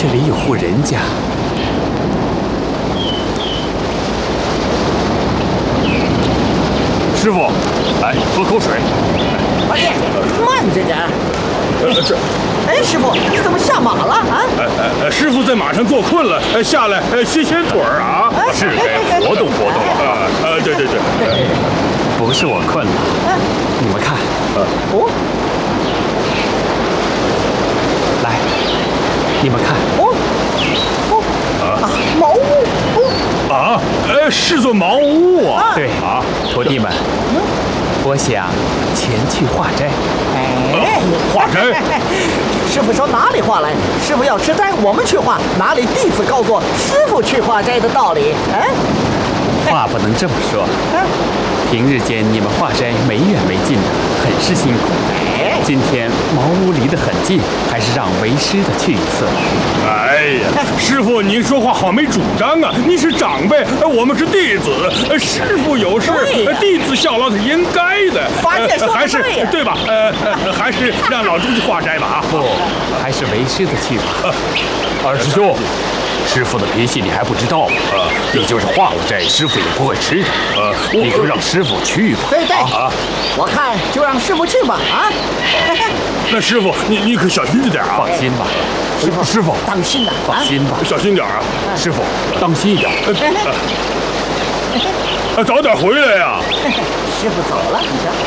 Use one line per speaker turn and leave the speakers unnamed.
这里有户人家。
师傅，来喝口水。
老弟，慢着点。
这，
哎，师傅，你怎么下马了啊？
师傅在马上坐困了，下来歇歇腿儿啊。是该活动活动啊。对。
不是我困了，你们看，
哦，
来，你们看，
茅屋。
啊，是座茅屋啊。
对啊，徒弟们，我想前去化斋。
化斋。
师傅说哪里化来？师傅要吃斋，我们去化，哪里弟子告诉师傅去化斋的道理？
话不能这么说。平日间你们化斋没远没近的，很是辛苦。今天茅屋离得很近，还是让为师的去一次。
哎呀，师傅您说话好没主张啊！您是长辈，我们是弟子，师傅有事，弟子效劳是应该的。还是对吧？还是让老猪去化斋吧啊！
不，还是为师的去吧。
二师兄，师傅的脾气你还不知道吗？你就是化了斋，师傅也不会吃的。你就让师傅去吧。
对，我看就让师傅去吧啊！
那师傅你可小心着点啊！
放心吧，
师傅
当心呐！
放心吧，
小心点啊！
师傅当心一点。
早点回来呀！
师傅走了，你瞧。